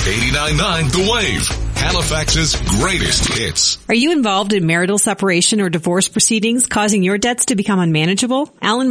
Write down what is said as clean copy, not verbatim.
89.9 The Wave, Halifax's greatest hits. Are you involved in marital separation or divorce proceedings causing your debts to become unmanageable? Alan